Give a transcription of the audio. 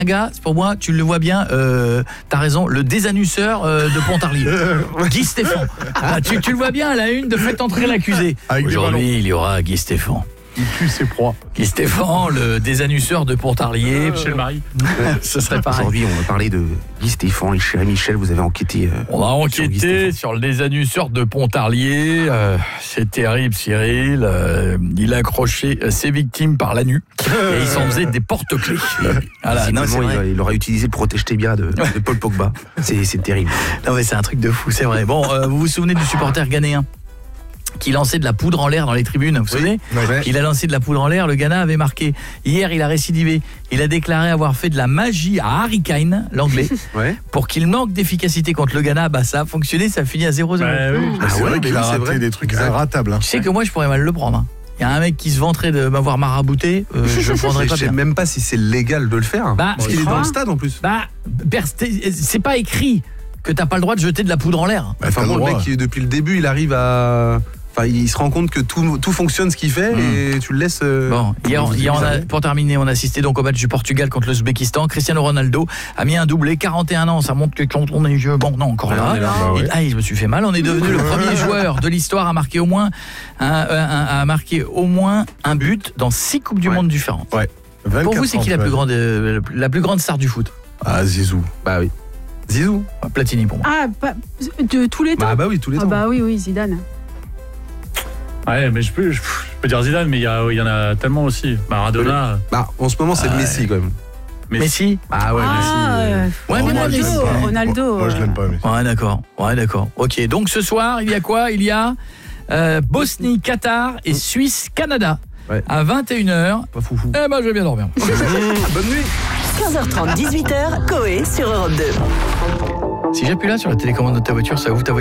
gars, pour moi, tu le vois bien, t'as raison, le désannusseur de Pontarlier. Guy Stéphane. Tu le vois bien à la une de Faites entrer l'accusé. Aujourd'hui, il y aura Guy Stéphane. Il pue ses proies. Guy Stéphane, le désannusseur de Pontarlier. Michel Marie. Ce serait pareil. Aujourd'hui, on va parler de Guy Stéphane et chéri Michel, vous avez enquêté. On a enquêté sur le désannusseur de Pontarlier. C'est terrible, Cyril. Il a accroché ses victimes par la nuque et il s'en faisait des porte-clés. Voilà, non, c'est vrai. Il aura utilisé le protège bien de Paul Pogba. C'est terrible. Non mais c'est un truc de fou, c'est vrai. Bon, vous vous souvenez du supporter ghanéen qui lançait de la poudre en l'air dans les tribunes, vous savez ? Il a lancé de la poudre en l'air, le Ghana avait marqué. Hier, il a récidivé. Il a déclaré avoir fait de la magie à Harry Kane, l'anglais, pour qu'il manque d'efficacité contre le Ghana. Bah ça a fonctionné, ça a fini à 0-0. C'est vrai qu'il a raté des trucs inratables. Tu sais que moi, je pourrais mal le prendre. Hein. Il y a un mec qui se vanterait de m'avoir marabouté, je prendrais pas bien. Je sais même pas si c'est légal de le faire. Parce qu'il est dans le stade en plus. C'est pas écrit que t'as pas le droit de jeter de la poudre en l'air. Enfin bon, le mec, depuis le début, il arrive à... Enfin, il se rend compte que tout fonctionne ce qu'il fait et tu le laisses... Bon, hier, pour terminer, on a assisté donc au match du Portugal contre l'Ouzbékistan. Cristiano Ronaldo a mis un doublé, 41 ans, ça montre que quand on est vieux... Bon, non, encore là. Je me suis fait mal, on est devenu le premier joueur de l'histoire à marquer au moins un but dans 6 Coupes du Monde différentes. Pour vous, c'est qui la plus grande star du foot ? Ah, Zizou. Bah oui. Zizou. Platini pour moi. Ah, de tous les temps. Bah oui, tous les temps. Bah oui, Zidane. Ouais, mais je peux dire Zidane, mais il y en a tellement aussi. Maradona. En ce moment, c'est Messi quand même. Messi. Ah ouais, Messi. Ronaldo. Moi, je l'aime pas, Messi. Ouais, d'accord. Ok, donc ce soir, il y a quoi ? Il y a Bosnie, Qatar et Suisse, Canada. À 21h. Pas foufou. Eh ben, je vais bien dormir. Bonne nuit. 15h30, 18h, Coé sur Europe 2. Si j'appuie là sur la télécommande de ta voiture, ça ouvre ta voiture.